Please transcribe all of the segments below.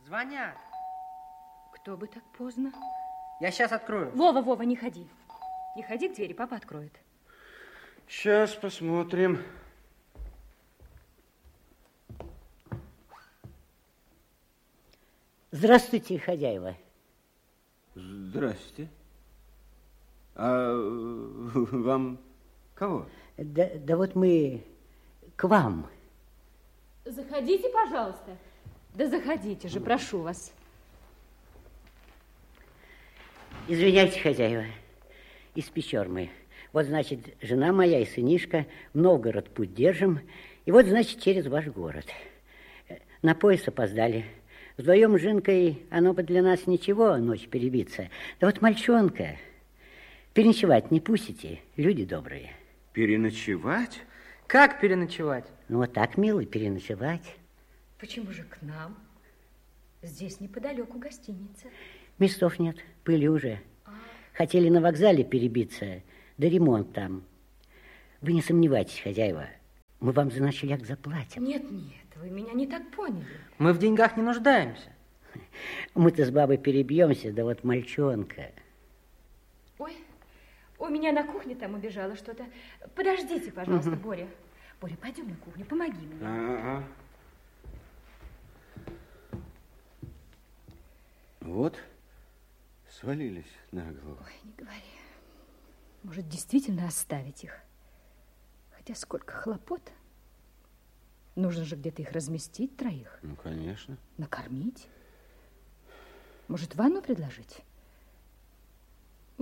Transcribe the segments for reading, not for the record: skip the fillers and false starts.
Звонят. Кто бы так поздно? Я сейчас открою. Вова, не ходи. Не ходи к двери, папа откроет. Сейчас посмотрим. Здравствуйте, хозяева. Здрасте. А вам кого? Да вот мы к вам. Заходите, пожалуйста. Да заходите же, прошу вас. Извиняйте, хозяева, из Печор мы. Вот, значит, жена моя и сынишка в Новгород путь держим. И вот, значит, через ваш город. На пояс опоздали. Вдвоем с Жинкой оно бы для нас ничего, ночь перебиться. Да вот мальчонка, переночевать не пустите, люди добрые. Переночевать? Как переночевать? Ну, вот так, милый, переночевать. Почему же к нам? Здесь неподалеку гостиница. Местов нет, пыли уже. Хотели на вокзале перебиться, да ремонт там. Вы не сомневайтесь, хозяева, мы вам за ночлег заплатим. Нет, вы меня не так поняли. Мы в деньгах не нуждаемся. Мы-то с бабой перебьемся, да вот мальчонка. Ой, у меня на кухне там убежало что-то. Подождите, пожалуйста, Боря. Боря, пойдем на кухню, помоги мне. Ага. Вот, свалились на голову. Ой, не говори. Может, действительно оставить их? Хотя сколько хлопот. Нужно же где-то их разместить, троих. Ну, конечно. Накормить. Может, ванну предложить? В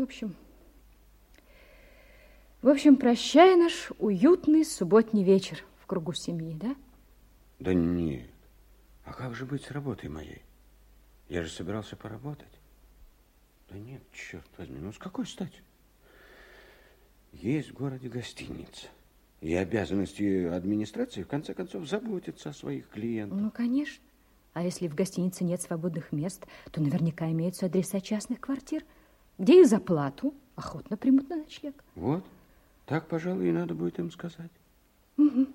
общем, прощай наш уютный субботний вечер в кругу семьи, да? Да нет. А как же быть с работой моей? Я же собирался поработать. Да нет, черт возьми, ну с какой стати? Есть в городе гостиница. И обязанности администрации, в конце концов, заботиться о своих клиентах. Ну, конечно. А если в гостинице нет свободных мест, то наверняка имеются адреса частных квартир, где их за плату охотно примут на ночлег. Вот. Так, пожалуй, и надо будет им сказать. Угу.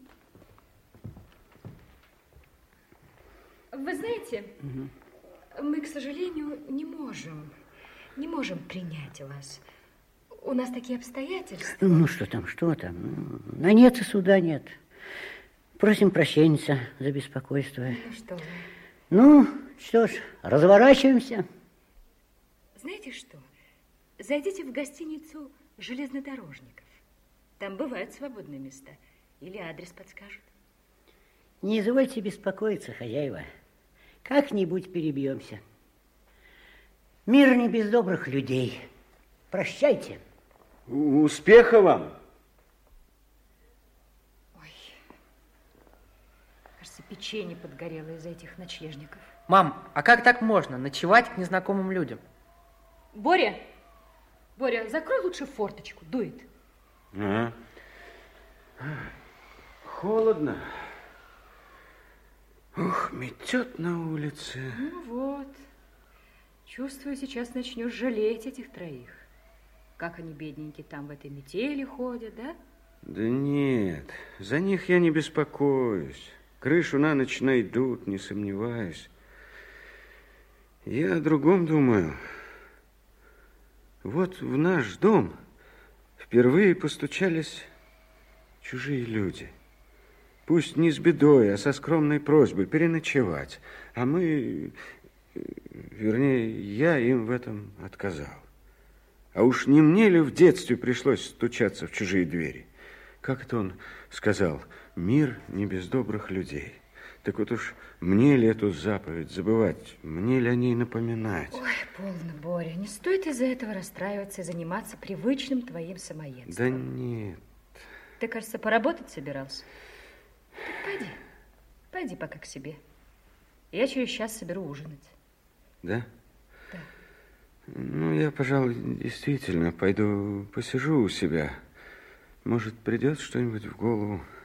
Вы знаете, мы, к сожалению, не можем принять вас. У нас такие обстоятельства. Ну, что там? А нет и суда нет. Просим прощения за беспокойство. Ну, что вы. Ну, что ж, разворачиваемся. Знаете что? Зайдите в гостиницу железнодорожников. Там бывают свободные места. Или адрес подскажут. Не извольте беспокоиться, хозяева. Как-нибудь перебьемся. Мир не без добрых людей. Прощайте. Успеха вам! Ой, кажется, печенье подгорело из-за этих ночлежников. Мам, а как так можно, ночевать к незнакомым людям? Боря, закрой лучше форточку, дует. Ага. Холодно. Ух, метет на улице. Ну вот, чувствую, сейчас начнешь жалеть этих троих. Как они, бедненькие, там в этой метели ходят, да? Да нет, за них я не беспокоюсь. Крышу на ночь найдут, не сомневаюсь. Я о другом думаю. Вот в наш дом впервые постучались чужие люди. Пусть не с бедой, а со скромной просьбой переночевать. А мы, вернее, я им в этом отказал. А уж не мне ли в детстве пришлось стучаться в чужие двери? Как это он сказал? Мир не без добрых людей. Так вот уж мне ли эту заповедь забывать? Мне ли о ней напоминать? Ой, полно, Боря, не стоит из-за этого расстраиваться и заниматься привычным твоим самоедством. Да нет. Ты, кажется, поработать собирался? Так пойди пока к себе. Я через час соберу ужинать. Да? Да. Ну, я, пожалуй, действительно пойду посижу у себя. Может, придет что-нибудь в голову.